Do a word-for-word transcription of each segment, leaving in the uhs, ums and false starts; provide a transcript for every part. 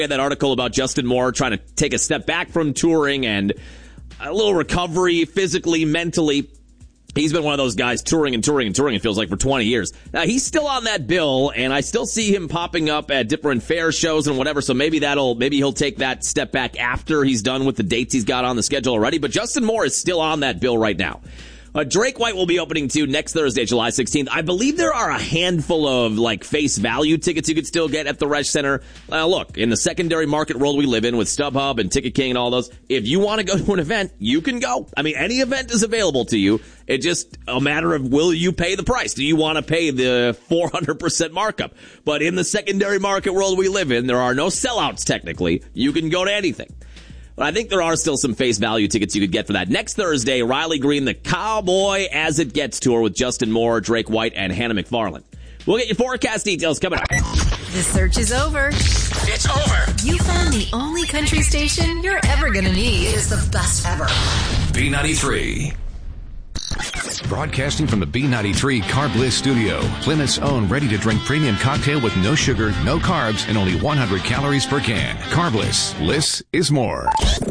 That article about Justin Moore trying to take a step back from touring and a little recovery physically, mentally. He's been one of those guys touring and touring and touring, it feels like, for twenty years. Now, he's still on that bill, and I still see him popping up at different fair shows and whatever, so maybe that'll, maybe he'll take that step back after he's done with the dates he's got on the schedule already. But Justin Moore is still on that bill right now. Uh, Drake White will be opening too next Thursday, July sixteenth. I believe there are a handful of like face value tickets you could still get at the Resch Center. Uh, look, in the secondary market world we live in with StubHub and Ticket King and all those, if you want to go to an event, you can go. I mean, any event is available to you. It's just a matter of, will you pay the price? Do you want to pay the four hundred percent markup? But in the secondary market world we live in, there are no sellouts technically. You can go to anything. But I think there are still some face value tickets you could get for that. Next Thursday, Riley Green, the Cowboy As It Gets tour with Justin Moore, Drake White, and Hannah McFarlane. We'll get your forecast details coming up. The search is over. It's over. You found the only country station you're ever going to need. It is the best ever. B ninety-three. Broadcasting from the B ninety-three Carb Bliss studio, Plymouth's own ready-to-drink premium cocktail with no sugar, no carbs, and only one hundred calories per can. Carb Bliss. Bliss is more.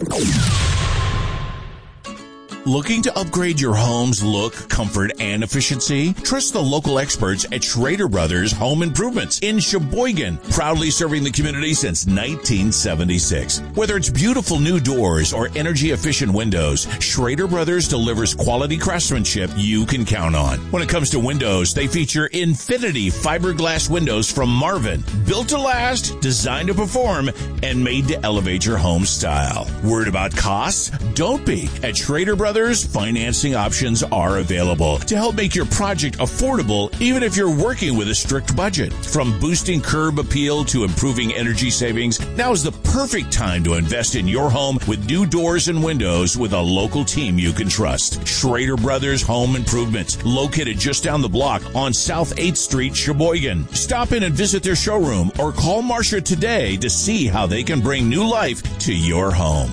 Looking to upgrade your home's look, comfort, and efficiency? Trust the local experts at Schrader Brothers Home Improvements in Sheboygan, proudly serving the community since nineteen seventy-six. Whether it's beautiful new doors or energy-efficient windows, Schrader Brothers delivers quality craftsmanship you can count on. When it comes to windows, they feature Infinity fiberglass windows from Marvin, built to last, designed to perform, and made to elevate your home style. Worried about costs? Don't be. At Schrader Brothers, financing options are available to help make your project affordable, even if you're working with a strict budget. From boosting curb appeal to improving energy savings, now is the perfect time to invest in your home with new doors and windows with a local team you can trust. Schrader Brothers Home Improvements, located just down the block on South eighth Street, Sheboygan. Stop in and visit their showroom or call Marcia today to see how they can bring new life to your home.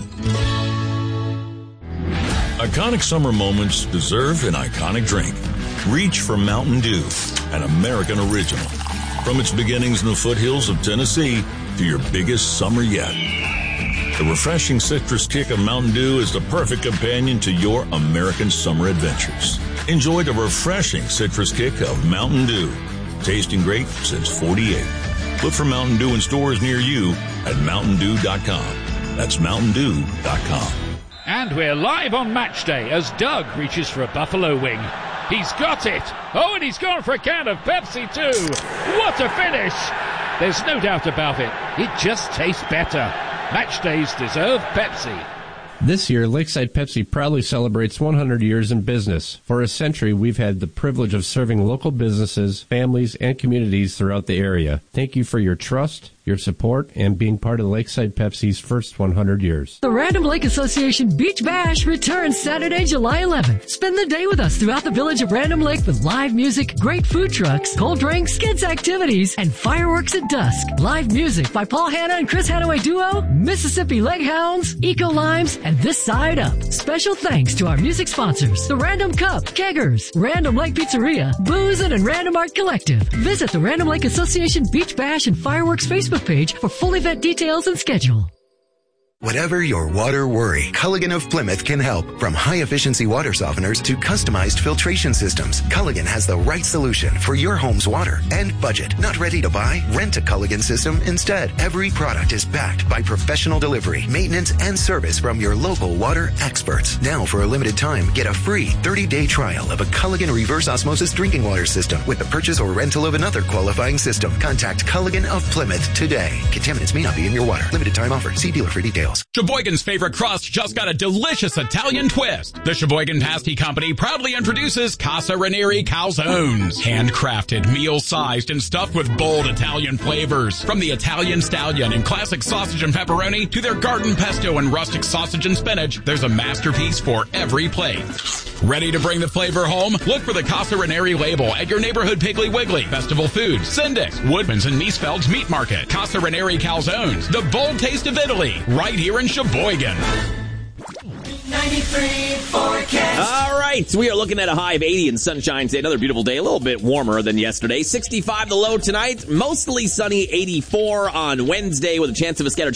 Iconic summer moments deserve an iconic drink. Reach for Mountain Dew, an American original. From its beginnings in the foothills of Tennessee to your biggest summer yet. The refreshing citrus kick of Mountain Dew is the perfect companion to your American summer adventures. Enjoy the refreshing citrus kick of Mountain Dew. Tasting great since forty-eight. Look for Mountain Dew in stores near you at mountain dew dot com. That's mountain dew dot com. And we're live on match day as Doug reaches for a buffalo wing. He's got it. Oh, and he's gone for a can of Pepsi too. What a finish. There's no doubt about it. It just tastes better. Match days deserve Pepsi. This year, Lakeside Pepsi proudly celebrates one hundred years in business. For a century, we've had the privilege of serving local businesses, families, and communities throughout the area. Thank you for your trust, your support, and being part of Lakeside Pepsi's first one hundred years. The Random Lake Association Beach Bash returns Saturday, July eleventh. Spend the day with us throughout the village of Random Lake with live music, great food trucks, cold drinks, kids activities, and fireworks at dusk. Live music by Paul Hanna and Chris Hadaway Duo, Mississippi Leghounds, Eco Limes, and This Side Up. Special thanks to our music sponsors, the Random Cup, Keggers, Random Lake Pizzeria, Boozin' and Random Art Collective. Visit the Random Lake Association Beach Bash and Fireworks Facebook page for full event details and schedule. Whatever your water worry, Culligan of Plymouth can help. From high-efficiency water softeners to customized filtration systems, Culligan has the right solution for your home's water and budget. Not ready to buy? Rent a Culligan system instead. Every product is backed by professional delivery, maintenance, and service from your local water experts. Now, for a limited time, get a free thirty-day trial of a Culligan reverse osmosis drinking water system with the purchase or rental of another qualifying system. Contact Culligan of Plymouth today. Contaminants may not be in your water. Limited time offer. See dealer for details. Sheboygan's favorite crust just got a delicious Italian twist. The Sheboygan Pasty Company proudly introduces Casa Ranieri Calzones. Handcrafted, meal-sized, and stuffed with bold Italian flavors. From the Italian Stallion and classic sausage and pepperoni to their garden pesto and rustic sausage and spinach, there's a masterpiece for every plate. Ready to bring the flavor home? Look for the Casa Ranieri label at your neighborhood Piggly Wiggly, Festival Foods, Syndex, Woodman's, and Niesfeld's Meat Market. Casa Ranieri Calzones, the bold taste of Italy, right here in Sheboygan. ninety-three forecast. All right, we are looking at a high of eighty and sunshine today. Another beautiful day, a little bit warmer than yesterday. sixty-five the low tonight, mostly sunny, eighty-four on Wednesday with a chance of a scattered